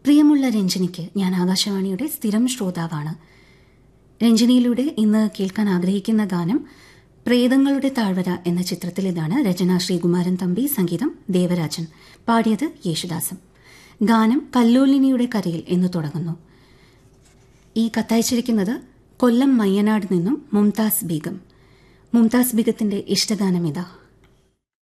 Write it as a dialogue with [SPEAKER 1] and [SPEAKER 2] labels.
[SPEAKER 1] പ്രിയമുള്ള രഞ്ജനിക്ക് ഞാൻ ആകാശവാണിയുടെ സ്ഥിരം ശ്രോതാവാണ്. രഞ്ജനിയിലൂടെ ഇന്ന് കേൾക്കാൻ ആഗ്രഹിക്കുന്ന ഗാനം പ്രേതങ്ങളുടെ താഴ്വര എന്ന ചിത്രത്തിലേതാണ്. രചന ശ്രീകുമാരൻ തമ്പി, സംഗീതം ദേവരാജൻ, പാടിയത് യേശുദാസും. ഗാനം കല്ലോലിനിയുടെ കരയിൽ എന്ന് തുടങ്ങുന്നു. ഈ കത്തയച്ചിരിക്കുന്നത് കൊല്ലം മയ്യനാട് നിന്നും മുംതാസ് ബീഗം. മുംതാസ് ബീഗത്തിന്റെ ഇഷ്ടഗാനം ഇതാ.